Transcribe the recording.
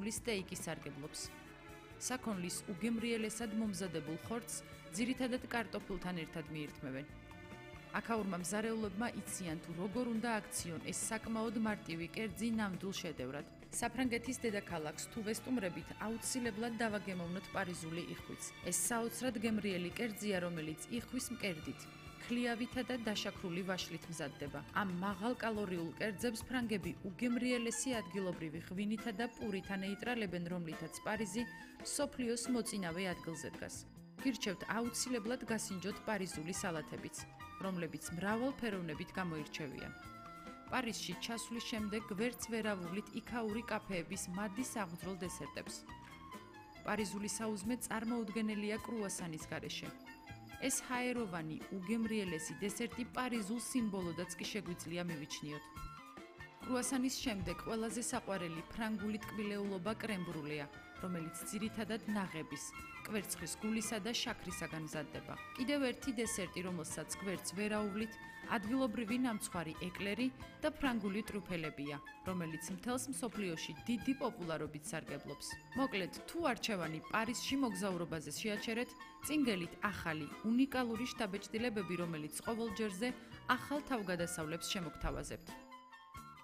პარიზული სტეიკი სარგებლობს. საქონლის უგემრიელესად მომზადებულ ხორცს ძირითადად კარტოფილთან ერთად მიირთმევენ. აქაურმა მზარეულობმა იციან თუ როგორ უნდა აქციონ ეს საკმაოდ მარტივი კერძი ნამდვილ შედევრად. საფრანგეთის დედაქალაქს თუ ვესტუმრებით აუცილებლად დავაგემოვნოთ პარიზული იხვიც. ეს საოცრად გემრიელი კერძია, რომელიც იხვის მკერდით, ქლიავითა და დაშაქრული ვაშლით მზადდება. ამ მაღალკალორიულ კერძებს ფრანგები უგემრიელესი ადგილობრივი ღვინითა და პურით ანეიტრალებენ, რომლითაც პარიზი მსოფლიოს მოწინავე ადგილზე დგას. გირჩევთ აუცილებლად გასინჯოთ პარიზული სალათებიც, რომლებიც მრავალფეროვნებით გამოირჩევიან. პარიზში ჩასვლის შემდეგ გვერდს ვერ ავუვლით იქაური კაფეების მადის აღძრულ დესერტებს. პარიზული საუზმე წარმოუდგენელია კრუასანის გარეშე. ეს ჰაეროვანი, უგემრიელესი დესერტი პარიზულ სიმბოლოდაც კი შეგვიძლია მივიჩნიოთ. კრუასანის შემდეგ ყველაზე საყვარელი ფრანგული ტკბილეულობა კრემბრულია, რომელიც ძირითადად ნაღების, კვერცხის გულისა და შაქრისაგან მზადდება. კიდევ ერთი დესერტი, რომელსაც გვერდს ვერ აუვლით, ადგილობრივი ნამცხვარი ეკლერი და ფრანგული ტრუფელებია, რომელიც მთელს მსოფლიოში დიდი პოპულარობით სარგებლობს. მოკლედ, თუ არჩევანი პარიზში მოგზაურობაზე შეაჩერეთ, წინგელით ახალი, უნიკალური შთაბეჭდილებები, რომელიც ყოველ ჯერზე ახალ თავგადასავლებს შემოგთავაზებთ.